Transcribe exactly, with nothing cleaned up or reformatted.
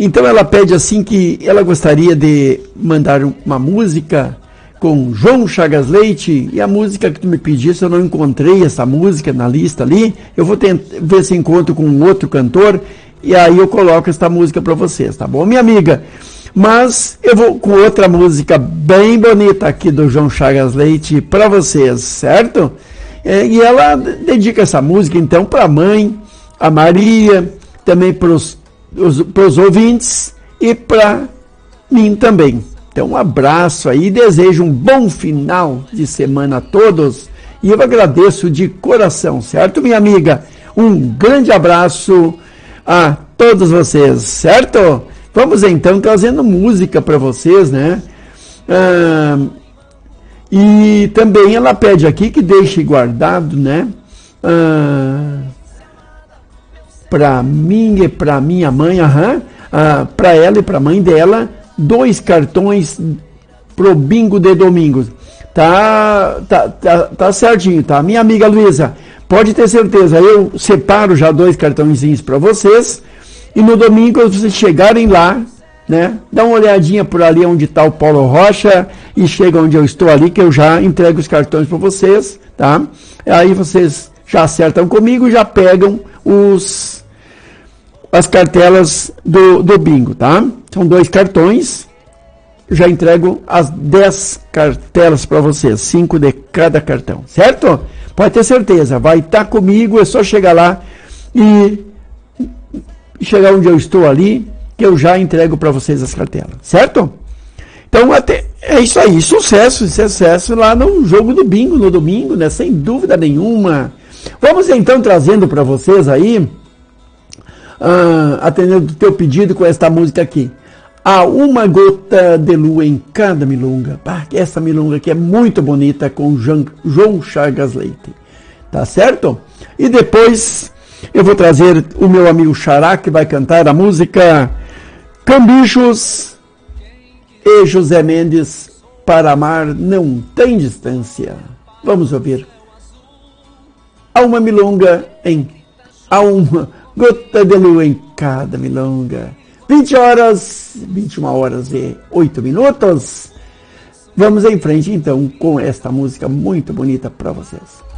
Então ela pede assim que ela gostaria de mandar uma música com João Chagas Leite, e a música que tu me pedisse, eu não encontrei essa música na lista ali, eu vou tentar ver se encontro com um outro cantor, e aí eu coloco essa música para vocês, tá bom, minha amiga? Mas eu vou com outra música bem bonita aqui do João Chagas Leite para vocês, certo? É, e ela dedica essa música então para a mãe, a Maria, também para os ouvintes e para mim também. Então um abraço aí, desejo um bom final de semana a todos e eu agradeço de coração, certo, minha amiga? Um grande abraço a todos vocês, certo? Vamos então trazendo música para vocês, né? Ah, e também ela pede aqui que deixe guardado, né? Ah, para mim e para minha mãe, aham, ah, para ela e para a mãe dela, dois cartões pro bingo de domingo. Tá, tá, tá, tá certinho, tá? Minha amiga Luísa, pode ter certeza, eu separo já dois cartõezinhos para vocês, e no domingo, quando vocês chegarem lá, né, dá uma olhadinha por ali onde está o Paulo Rocha, e chega onde eu estou ali, que eu já entrego os cartões para vocês, tá? Aí vocês já acertam comigo e já pegam os, as cartelas do, do bingo, tá? São dois cartões, já entrego as dez cartelas para vocês, cinco de cada cartão, certo? Pode ter certeza, vai estar comigo, é só chegar lá e chegar onde eu estou ali, que eu já entrego para vocês as cartelas, certo? Então, até, é isso aí, sucesso, sucesso lá no jogo do bingo, no domingo, né? Sem dúvida nenhuma. Vamos então trazendo para vocês aí, ah, atendendo o teu pedido com esta música aqui. Há uma gota de lua em cada milonga. Ah, essa milonga aqui é muito bonita, com João Chagas Leite. Tá certo? E depois eu vou trazer o meu amigo Xará, que vai cantar a música Cambichos e José Mendes, Para Amar Não Tem Distância. Vamos ouvir. Há uma milonga em... Há uma gota de lua em cada milonga. vinte horas, vinte e uma horas e oito minutos. Vamos em frente, então, com esta música muito bonita para vocês.